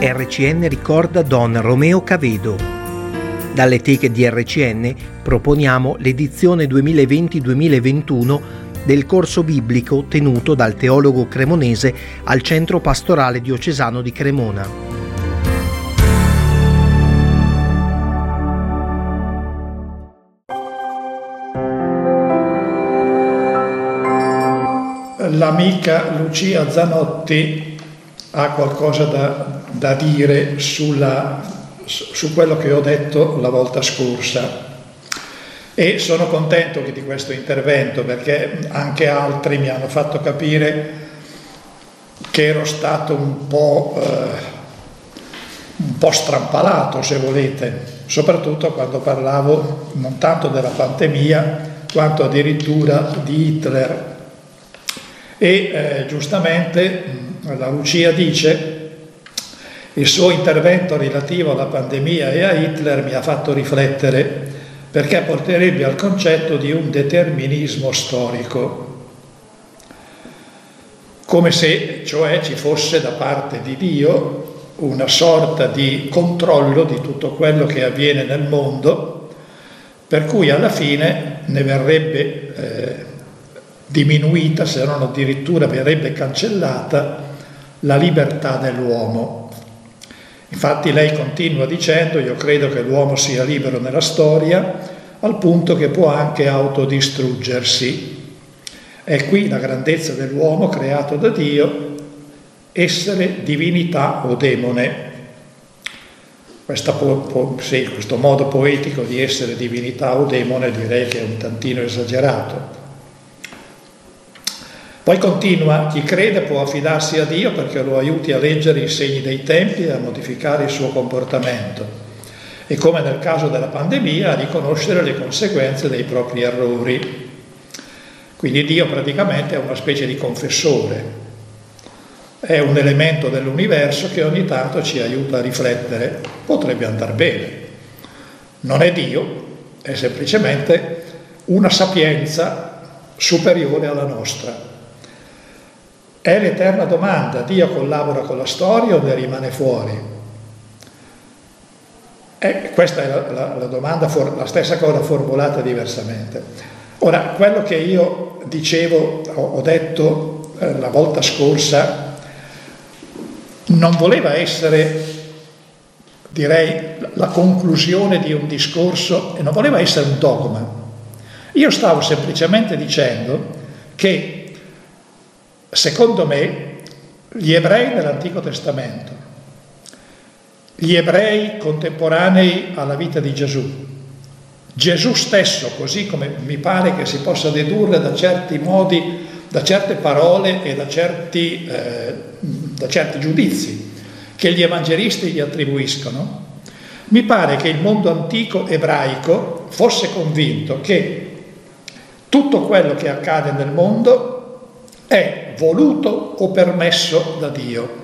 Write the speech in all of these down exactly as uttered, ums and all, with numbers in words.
R C N ricorda Don Romeo Cavedo. Dalle teche di R C N proponiamo l'edizione duemilaventi duemilaventuno del corso biblico tenuto dal teologo cremonese al Centro Pastorale Diocesano di Cremona. L'amica Lucia Zanotti ha qualcosa da, da dire sulla, su quello che ho detto la volta scorsa e sono contento di questo intervento perché anche altri mi hanno fatto capire che ero stato un po', eh, un po' strampalato, se volete, soprattutto quando parlavo non tanto della pandemia quanto addirittura di Hitler. E eh, giustamente la Lucia dice: il suo intervento relativo alla pandemia e a Hitler mi ha fatto riflettere perché porterebbe al concetto di un determinismo storico, come se cioè ci fosse da parte di Dio una sorta di controllo di tutto quello che avviene nel mondo, per cui alla fine ne verrebbe eh, diminuita, se non addirittura verrebbe cancellata, la libertà dell'uomo. Infatti lei continua dicendo: io credo che l'uomo sia libero nella storia al punto che può anche autodistruggersi. È qui la grandezza dell'uomo creato da Dio, essere divinità o demone. Questa po- po- sì, questo modo poetico di essere divinità o demone direi che è un tantino esagerato. Poi continua: chi crede può affidarsi a Dio perché lo aiuti a leggere i segni dei tempi e a modificare il suo comportamento e, come nel caso della pandemia, a riconoscere le conseguenze dei propri errori. Quindi Dio praticamente è una specie di confessore, è un elemento dell'universo che ogni tanto ci aiuta a riflettere. Potrebbe andar bene. Non è Dio, è semplicemente una sapienza superiore alla nostra. È l'eterna domanda: Dio collabora con la storia o ne rimane fuori? E questa è la, la, la domanda, for, la stessa cosa formulata diversamente. Ora, quello che io dicevo, ho, ho detto eh, la volta scorsa, non voleva essere, direi, la conclusione di un discorso e non voleva essere un dogma. Io stavo semplicemente dicendo che secondo me gli ebrei nell'Antico Testamento, gli ebrei contemporanei alla vita di Gesù, Gesù stesso, così come mi pare che si possa dedurre da certi modi, da certe parole e da certi, eh, da certi giudizi che gli evangelisti gli attribuiscono, mi pare che il mondo antico ebraico fosse convinto che tutto quello che accade nel mondo è voluto o permesso da Dio.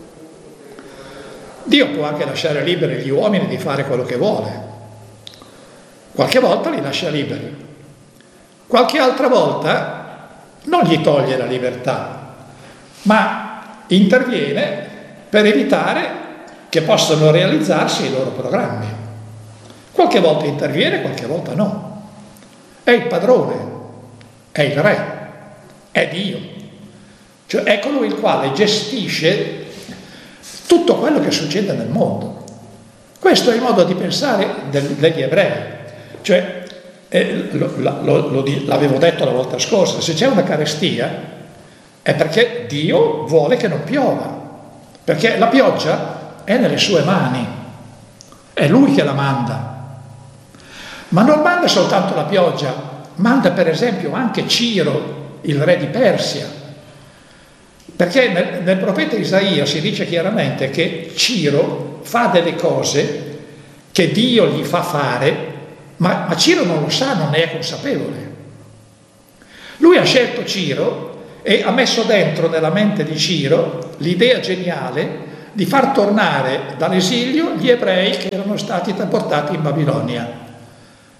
Dio può anche lasciare liberi gli uomini di fare quello che vuole. Qualche volta li lascia liberi. Qualche altra volta non gli toglie la libertà, ma interviene per evitare che possano realizzarsi i loro programmi. Qualche volta interviene, qualche volta no. È il padrone, è il re, è Dio. Cioè è colui il quale gestisce tutto quello che succede nel mondo. Questo è il modo di pensare del, degli ebrei. Cioè, eh, lo, lo, lo, l'avevo detto la volta scorsa, se c'è una carestia è perché Dio vuole che non piova, perché la pioggia è nelle sue mani, è Lui che la manda. Ma non manda soltanto la pioggia, manda per esempio anche Ciro, il re di Persia. Perché nel, nel profeta Isaia si dice chiaramente che Ciro fa delle cose che Dio gli fa fare, ma, ma Ciro non lo sa, non ne è consapevole. Lui ha scelto Ciro e ha messo dentro nella mente di Ciro l'idea geniale di far tornare dall'esilio gli ebrei che erano stati portati in Babilonia.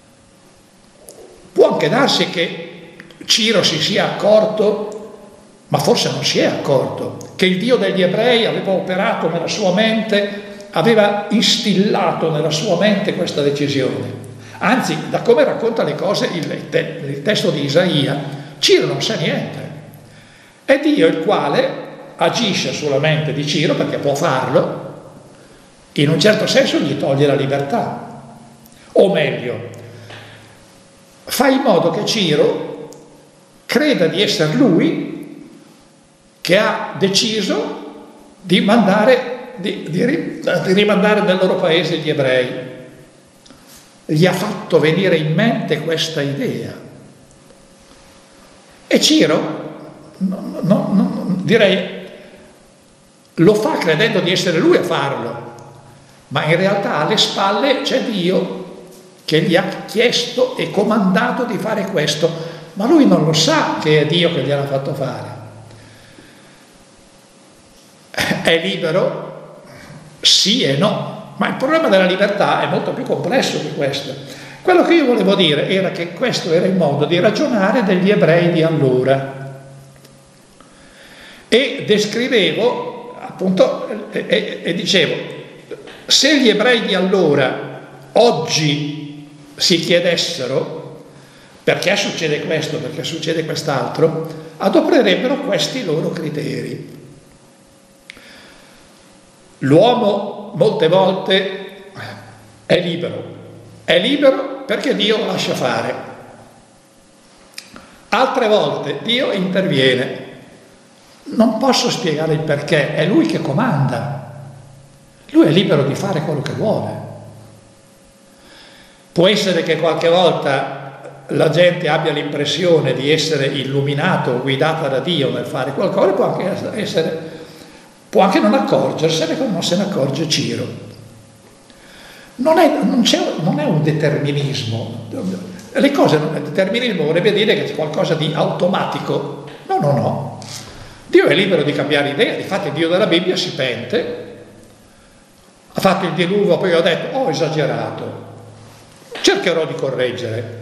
Può anche darsi che Ciro si sia accorto ma forse non si è accorto che il Dio degli ebrei aveva operato nella sua mente, aveva instillato nella sua mente questa decisione. Anzi, da come racconta le cose il, te, il testo di Isaia, Ciro non sa niente. È Dio il quale agisce sulla mente di Ciro, perché può farlo, in un certo senso gli toglie la libertà. O meglio, fa in modo che Ciro creda di essere lui che ha deciso di mandare, di, di, di rimandare nel loro paese gli ebrei. Gli ha fatto venire in mente questa idea. E Ciro, no, no, no, direi, lo fa credendo di essere lui a farlo, ma in realtà alle spalle c'è Dio che gli ha chiesto e comandato di fare questo, ma lui non lo sa che è Dio che gliel'ha fatto fare. È libero? Sì e no, ma il problema della libertà è molto più complesso di questo. Quello che io volevo dire era che questo era il modo di ragionare degli ebrei di allora, e descrivevo appunto e, e, e dicevo, se gli ebrei di allora oggi si chiedessero perché succede questo, perché succede quest'altro, adopererebbero questi loro criteri. L'uomo molte volte è libero, è libero perché Dio lo lascia fare. Altre volte Dio interviene. Non posso spiegare il perché, è Lui che comanda. Lui è libero di fare quello che vuole. Può essere che qualche volta la gente abbia l'impressione di essere illuminato o guidata da Dio nel fare qualcosa, può anche essere, può anche non accorgersene come non se ne accorge Ciro. Non è, non c'è, non è un determinismo. Le cose, il determinismo vorrebbe dire che c'è qualcosa di automatico. No, no, no. Dio è libero di cambiare idea. Difatti il Dio della Bibbia si pente, ha fatto il diluvio, poi ho detto ho esagerato, cercherò di correggere.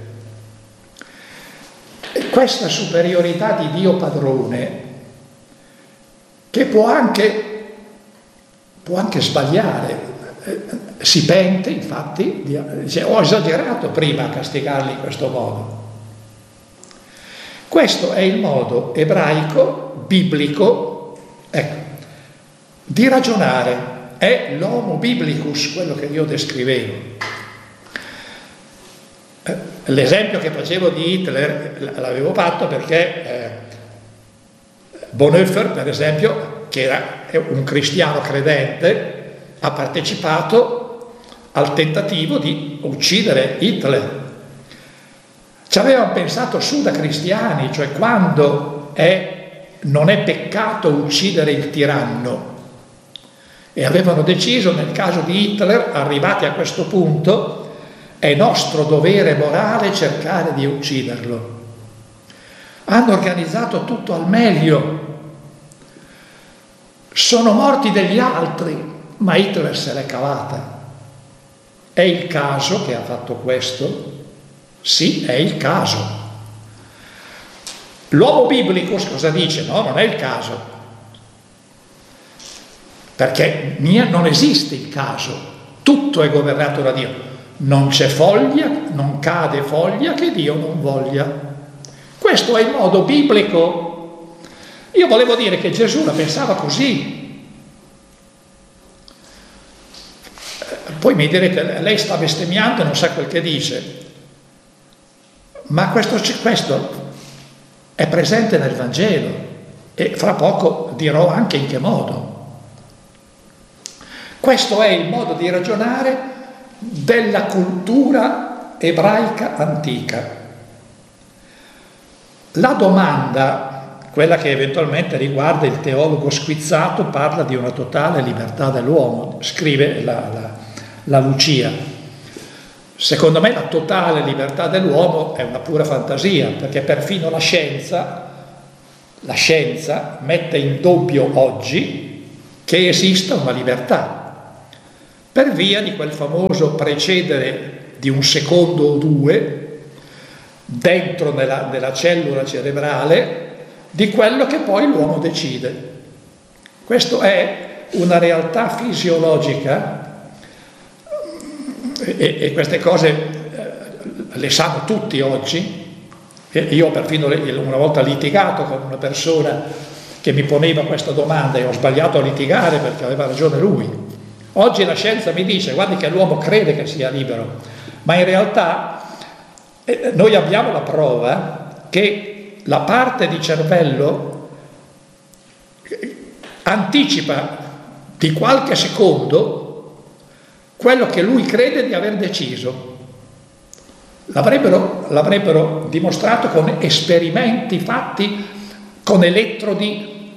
E questa superiorità di Dio padrone, che può anche, può anche sbagliare, eh, si pente infatti, dice ho esagerato prima a castigarli in questo modo. Questo è il modo ebraico, biblico, ecco, di ragionare. È l'homo biblicus, quello che io descrivevo. L'esempio che facevo di Hitler l'avevo fatto perché eh, Bonhoeffer, per esempio, che era un cristiano credente, ha partecipato al tentativo di uccidere Hitler. Ci avevano pensato su da cristiani, cioè quando è, non è peccato uccidere il tiranno. E avevano deciso, nel caso di Hitler, arrivati a questo punto, è nostro dovere morale cercare di ucciderlo. Hanno organizzato tutto al meglio. Sono morti degli altri, ma Hitler se l'è cavata. È il caso che ha fatto questo? Sì, è il caso. L'uomo biblico cosa dice? No, non è il caso. Perché non esiste il caso. Tutto è governato da Dio. Non c'è foglia, non cade foglia che Dio non voglia. Questo è il modo biblico. Io volevo dire che Gesù la pensava così. Poi mi direte, lei sta bestemmiando e non sa quel che dice. Ma questo, questo è presente nel Vangelo e fra poco dirò anche in che modo. Questo è il modo di ragionare della cultura ebraica antica. La domanda, quella che eventualmente riguarda il teologo Squizzato, parla di una totale libertà dell'uomo, scrive la, la, la Lucia. Secondo me la totale libertà dell'uomo è una pura fantasia, perché perfino la scienza, la scienza mette in dubbio oggi che esista una libertà, per via di quel famoso precedere di un secondo o due dentro nella, nella cellula cerebrale di quello che poi l'uomo decide. Questa è una realtà fisiologica e, e queste cose eh, le sanno tutti oggi. E io ho perfino una volta litigato con una persona che mi poneva questa domanda e ho sbagliato a litigare perché aveva ragione lui. Oggi la scienza mi dice, guardi che l'uomo crede che sia libero, ma in realtà eh, noi abbiamo la prova che la parte di cervello anticipa di qualche secondo quello che lui crede di aver deciso. L'avrebbero, l'avrebbero dimostrato con esperimenti fatti con elettrodi,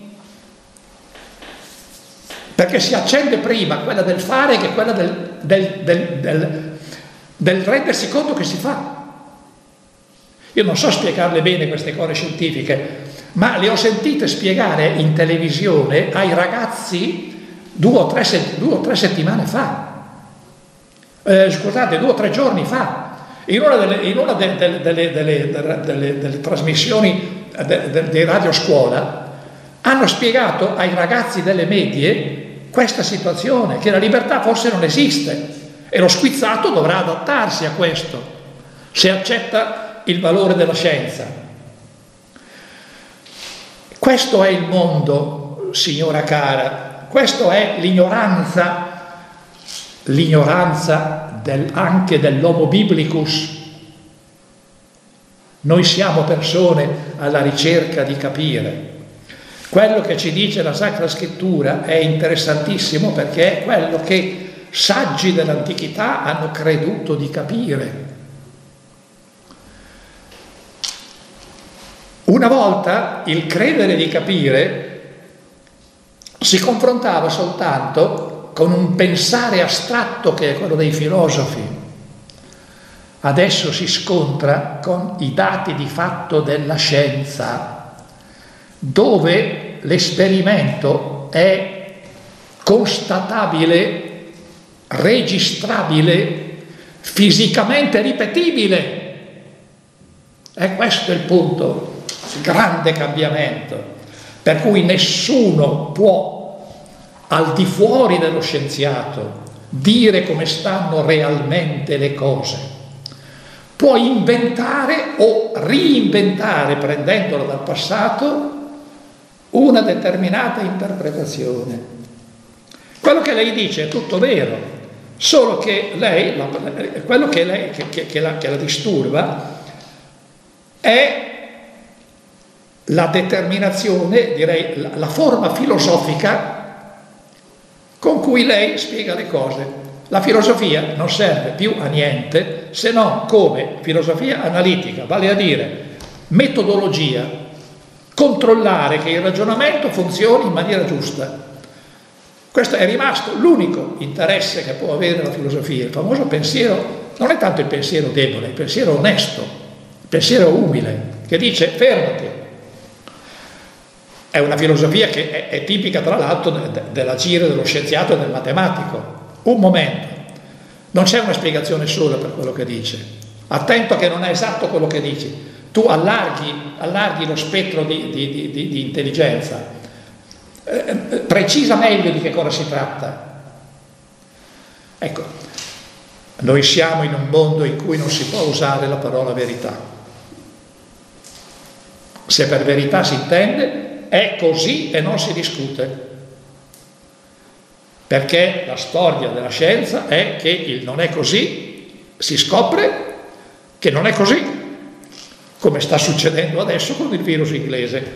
perché si accende prima quella del fare che quella del, del, del, del, del rendersi conto che si fa. Io non so spiegarle bene queste cose scientifiche, ma le ho sentite spiegare in televisione ai ragazzi due o tre, due o tre settimane fa, eh, scusate, due o tre giorni fa, in una delle, in una delle, delle, delle, delle, delle, delle trasmissioni de, de, di Radio Scuola, hanno spiegato ai ragazzi delle medie questa situazione, che la libertà forse non esiste e lo squizzato dovrà adattarsi a questo, se accetta il valore della scienza. Questo è il mondo, signora cara, questo è l'ignoranza, l'ignoranza del, anche dell'homo biblicus. Noi siamo persone alla ricerca di capire. Quello che ci dice la Sacra Scrittura è interessantissimo perché è quello che saggi dell'antichità hanno creduto di capire. Una volta il credere di capire si confrontava soltanto con un pensare astratto che è quello dei filosofi. Adesso si scontra con i dati di fatto della scienza, dove l'esperimento è constatabile, registrabile, fisicamente ripetibile. E questo è il punto, il grande cambiamento, per cui nessuno può, al di fuori dello scienziato, dire come stanno realmente le cose. Può inventare o reinventare, prendendolo dal passato, una determinata interpretazione. Quello che lei dice è tutto vero, solo che lei, quello che, lei, che, che, che, la, che la disturba è la determinazione, direi la, la forma filosofica con cui lei spiega le cose. La filosofia non serve più a niente se non come filosofia analitica, vale a dire metodologia, controllare che il ragionamento funzioni in maniera giusta. Questo è rimasto l'unico interesse che può avere la filosofia. Il famoso pensiero non è tanto il pensiero debole, è il pensiero onesto, il pensiero umile, che dice fermati. È una filosofia che è, è tipica tra l'altro de, de, dell'agire dello scienziato e del matematico. Un momento, non c'è una spiegazione sola per quello che dice. Attento che non è esatto quello che dici. Tu allarghi, allarghi lo spettro di, di, di, di intelligenza, eh, precisa meglio di che cosa si tratta. Ecco, noi siamo in un mondo in cui non si può usare la parola verità. Se per verità si intende, è così e non si discute. Perché la storia della scienza è che il non è così si scopre che non è così, come sta succedendo adesso con il virus inglese.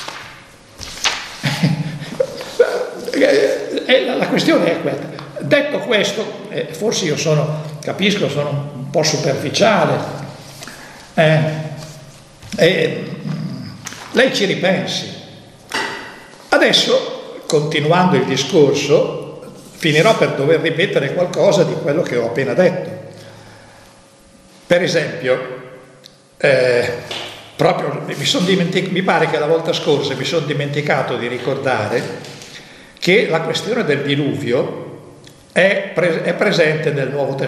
La questione è questa. Detto questo, eh, forse io sono, capisco, sono un po' superficiale, eh, eh, lei ci ripensi. Adesso, continuando il discorso, finirò per dover ripetere qualcosa di quello che ho appena detto. Per esempio, eh, proprio mi, son dimentic- mi pare che la volta scorsa mi sono dimenticato di ricordare che la questione del diluvio è, pre- è presente nel Nuovo Testamento.